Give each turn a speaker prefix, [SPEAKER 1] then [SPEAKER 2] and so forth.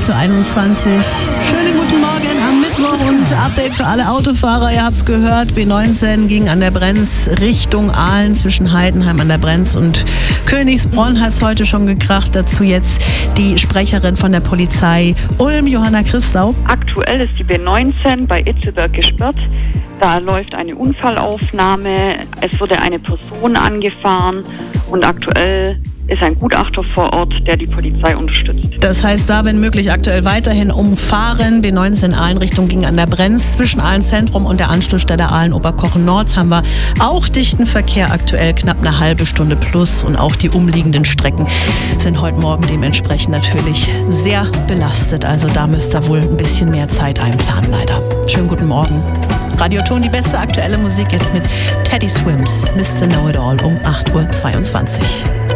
[SPEAKER 1] 8.21 Uhr. Schönen guten Morgen am Mittwoch und Update für alle Autofahrer. Ihr habt es gehört, B19 ging an der Brenz Richtung Aalen zwischen Heidenheim an der Brenz und Königsbronn hat es heute schon gekracht. Dazu jetzt die Sprecherin von der Polizei Ulm, Johanna Christau.
[SPEAKER 2] Aktuell ist die B19 bei Itzelberg gesperrt. Da läuft eine Unfallaufnahme. Es wurde eine Person angefahren und aktuell ist ein Gutachter vor Ort, der die Polizei unterstützt.
[SPEAKER 1] Das heißt, da wenn möglich aktuell weiterhin umfahren. B19 Aalen-Richtung ging an der Brenz. Zwischen Aalen-Zentrum und der Anschlussstelle Aalen-Oberkochen-Nord haben wir auch dichten Verkehr aktuell, knapp eine halbe Stunde plus. Und auch die umliegenden Strecken sind heute Morgen dementsprechend natürlich sehr belastet. Also da müsst ihr wohl ein bisschen mehr Zeit einplanen, leider. Schönen guten Morgen. Radioton, die beste aktuelle Musik jetzt mit Teddy Swims, Mr. Know-It-All um 8.22 Uhr.